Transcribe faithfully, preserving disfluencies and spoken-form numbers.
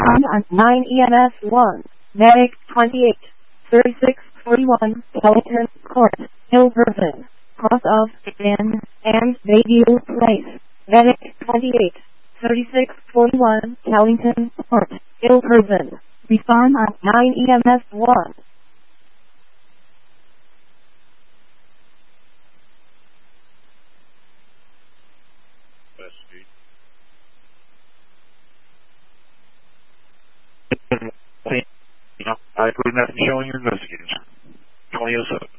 Respond on nine E M S one. Medic twenty-eight thirty-six forty-one, Wellington Court, Hilverton, cross of Inn and Bayview Place. Medic twenty-eight thirty-six forty-one, Wellington Court, Hilverton. Respond on nine E M S one. I put a message showing your investigators. twenty oh seven.